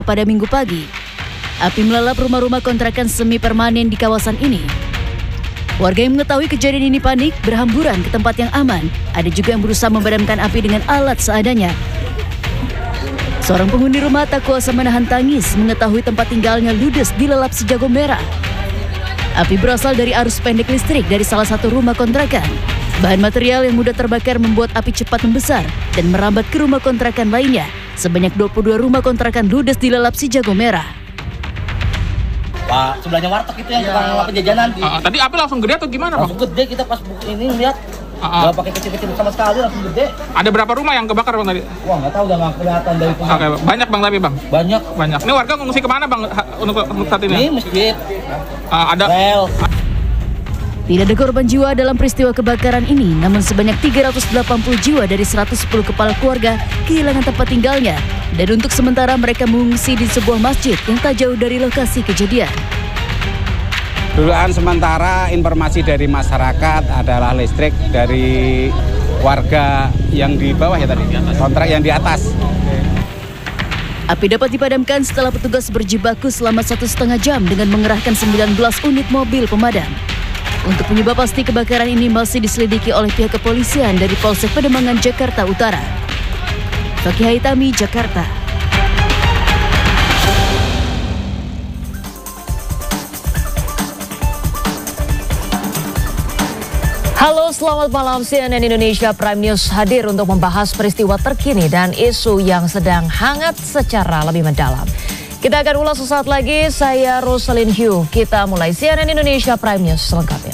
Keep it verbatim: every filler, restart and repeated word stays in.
Pada Minggu pagi, api melalap rumah-rumah kontrakan semi permanen di kawasan ini. Warga yang mengetahui kejadian ini panik berhamburan ke tempat yang aman. Ada juga yang berusaha memadamkan api dengan alat seadanya. Seorang penghuni rumah tak kuasa menahan tangis mengetahui tempat tinggalnya ludes dilalap si jago merah. Api berasal dari arus pendek listrik dari salah satu rumah kontrakan. Bahan material yang mudah terbakar membuat api cepat membesar dan merambat ke rumah kontrakan lainnya. Sebanyak dua puluh dua rumah kontrakan ludes dilalap si jago merah. Pak, sebelahnya warteg itu yang tukang ngelapin jajanan. Uh, tadi api langsung gede atau gimana, Bang? Langsung gede, kita pas buku ini lihat. Uh, uh. Gak pakai kecil-kecil sama sekali, langsung gede. Ada berapa rumah yang kebakar, Bang, tadi? Wah, nggak tahu, udah nggak kelihatan dari itu. Oke, banyak, Bang, tapi, Bang? Banyak. Banyak. Ini warga ngungsi kemana, Bang, untuk, untuk saat ini? Ini masjid. Uh, ada. Rel. Tidak ada korban jiwa dalam peristiwa kebakaran ini, namun sebanyak tiga ratus delapan puluh jiwa dari seratus sepuluh kepala keluarga kehilangan tempat tinggalnya. Dan untuk sementara mereka mengungsi di sebuah masjid yang tak jauh dari lokasi kejadian. Dugaan sementara informasi dari masyarakat adalah listrik dari warga yang di bawah ya tadi, kontrak yang di atas. Api dapat dipadamkan setelah petugas berjibaku selama satu setengah jam dengan mengerahkan sembilan belas unit mobil pemadam. Untuk penyebab pasti kebakaran ini masih diselidiki oleh pihak kepolisian dari Polsek Pademangan, Jakarta Utara. Fakih Haitami, Jakarta. Halo, selamat malam. C N N Indonesia Prime News hadir untuk membahas peristiwa terkini dan isu yang sedang hangat secara lebih mendalam. Kita akan ulas sesaat lagi. Saya Rosalyn Hugh. Kita mulai C N N Indonesia Prime News selengkapnya.